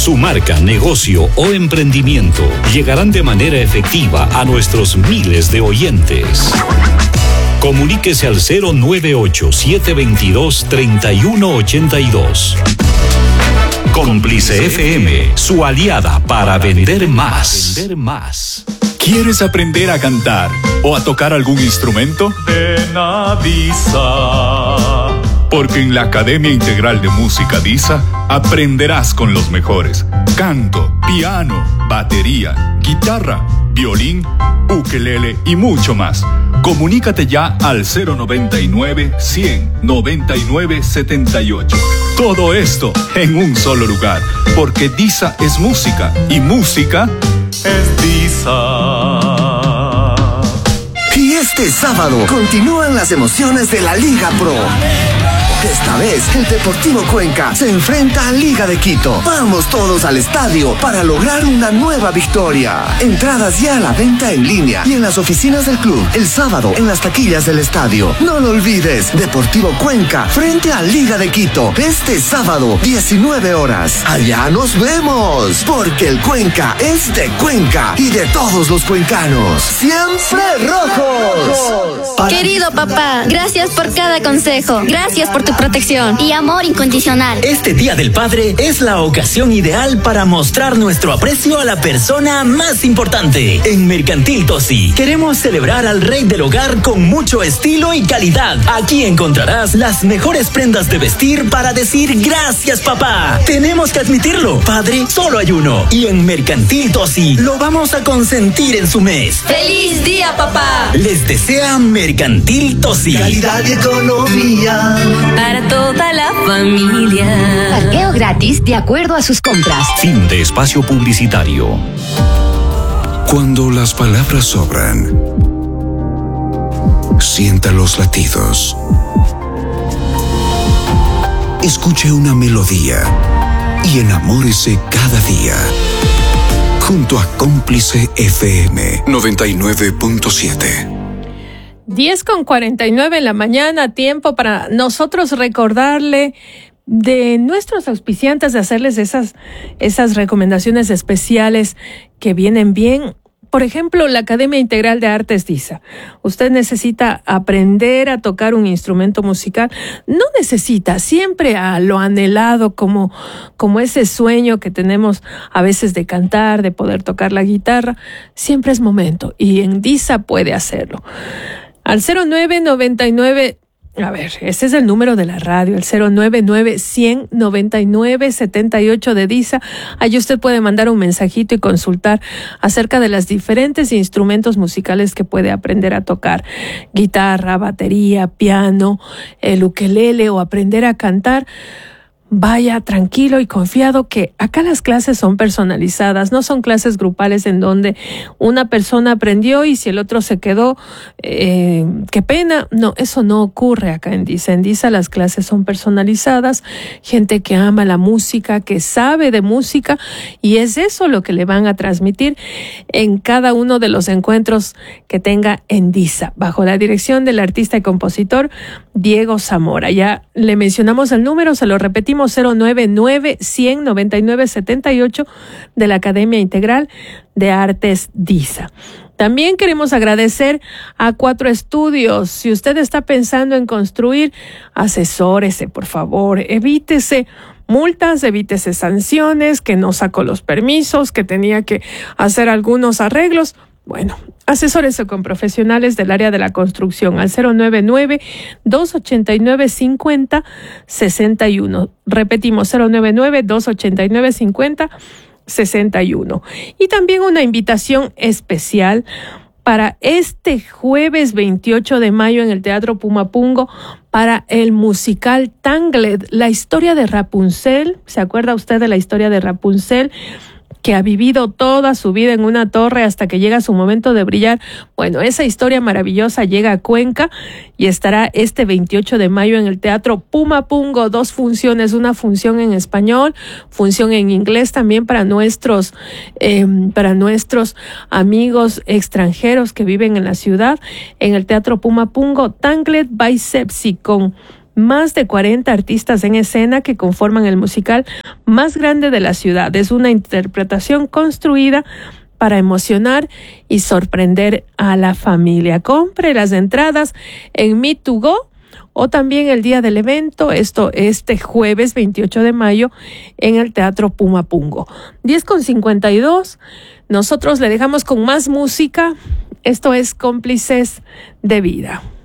Su marca, negocio o emprendimiento llegarán de manera efectiva a nuestros miles de oyentes. Comuníquese al 098-722-3182. Cómplice FM, su aliada para vender más. ¿Quieres aprender a cantar o a tocar algún instrumento? Ven a DISA. Porque en la Academia Integral de Música DISA aprenderás con los mejores. Canto, piano, batería, guitarra, violín, ukelele y mucho más. Comunícate ya al 099-100-9978. Todo esto en un solo lugar, porque DISA es música y música es DISA. Y este sábado continúan las emociones de la Liga Pro. Esta vez, el Deportivo Cuenca se enfrenta a Liga de Quito. Vamos todos al estadio para lograr una nueva victoria. Entradas ya a la venta en línea y en las oficinas del club. El sábado, en las taquillas del estadio. No lo olvides, Deportivo Cuenca frente a Liga de Quito. Este sábado, 19 horas. Allá nos vemos, porque el Cuenca es de Cuenca y de todos los cuencanos. ¡Siempre rojos! Querido papá, gracias por cada consejo. Gracias por tu protección y amor incondicional. Este Día del Padre es la ocasión ideal para mostrar nuestro aprecio a la persona más importante. En Mercantil Tosi queremos celebrar al rey del hogar con mucho estilo y calidad. Aquí encontrarás las mejores prendas de vestir para decir gracias, papá. Tenemos que admitirlo, padre solo hay uno. Y en Mercantil Tosi lo vamos a consentir en su mes. ¡Feliz día, papá! Les desea Mercantil Tosi. Calidad y economía para toda la familia. Parqueo gratis de acuerdo a sus compras. Fin de espacio publicitario. Cuando las palabras sobran, sienta los latidos. Escuche una melodía y enamórese cada día. Junto a Cómplice FM 99.7. 10:49 en la mañana, tiempo para nosotros recordarle de nuestros auspiciantes, de hacerles esas recomendaciones especiales que vienen bien. Por ejemplo, la Academia Integral de Artes DISA. Usted necesita aprender a tocar un instrumento musical. No necesita, siempre lo anhelado como ese sueño que tenemos a veces de cantar, de poder tocar la guitarra. Siempre es momento y en DISA puede hacerlo. Al 0999, ese es el número de la radio, el 099-100-9978 de DISA. Ahí usted puede mandar un mensajito y consultar acerca de los diferentes instrumentos musicales que puede aprender a tocar. Guitarra, batería, piano, el ukelele o aprender a cantar. Vaya tranquilo y confiado que acá las clases son personalizadas, no son clases grupales en donde una persona aprendió y si el otro se quedó, qué pena. No, eso no ocurre acá en DISA. En DISA las clases son personalizadas, gente que ama la música, que sabe de música y es eso lo que le van a transmitir en cada uno de los encuentros que tenga en DISA, bajo la dirección del artista y compositor Diego Zamora. Ya le mencionamos el número, se lo repetimos, 099-100-9978 de la Academia Integral de Artes DISA. También queremos agradecer a 4 Estudios. Si usted está pensando en construir, asesórese, por favor. Evítese multas, evítese sanciones, que no sacó los permisos, que tenía que hacer algunos arreglos. Bueno, asesórese con profesionales del área de la construcción al 099-289-5061. Repetimos, 099-289-5061. Y también una invitación especial para este jueves 28 de mayo en el Teatro Pumapungo para el musical Tangled, la historia de Rapunzel. ¿Se acuerda usted de la historia de Rapunzel? Que ha vivido toda su vida en una torre hasta que llega su momento de brillar. Bueno, esa historia maravillosa llega a Cuenca y estará este 28 de mayo en el Teatro Pumapungo. 2 funciones, una función en español, función en inglés también para nuestros amigos extranjeros que viven en la ciudad. En el Teatro Pumapungo, Tangled by Sepsi con más de 40 artistas en escena que conforman el musical más grande de la ciudad. Es una interpretación construida para emocionar y sorprender a la familia. Compre las entradas en Me2Go o también el día del evento, este jueves 28 de mayo en el Teatro Pumapungo. 10:52. Nosotros le dejamos con más música. Esto es Cómplices de Vida.